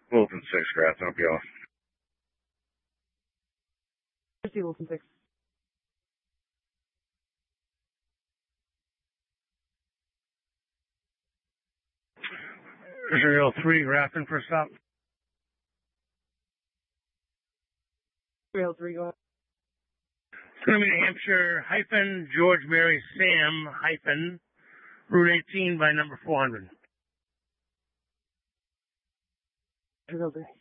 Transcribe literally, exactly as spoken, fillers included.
Wilson six, Grafton, up you off. Christy Wilson six. Israel three, Grafton, first stop. Israel three, go ahead. It's going to be New Hampshire hyphen George Mary Sam hyphen Route eighteen by number four hundred. Israel three.